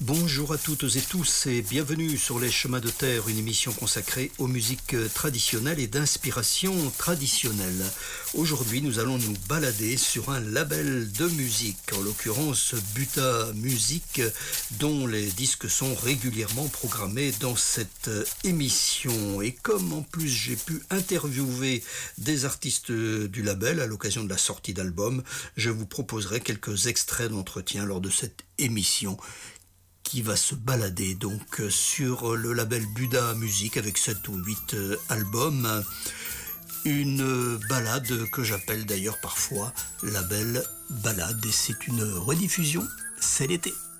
Bonjour à toutes et tous et bienvenue sur Les Chemins de Terre, une émission consacrée aux musiques traditionnelles et d'inspiration traditionnelle. Aujourd'hui, nous allons nous balader sur un label de musique, en l'occurrence Buta Music, dont les disques sont régulièrement programmés dans cette émission. Et comme en plus j'ai pu interviewer des artistes du label à l'occasion de la sortie d'albums, je vous proposerai quelques extraits d'entretien lors de cette émission qui va se balader donc sur le label Buda Music avec 7 ou 8 albums. Une balade que j'appelle d'ailleurs parfois la belle balade, et c'est une rediffusion, c'est l'été.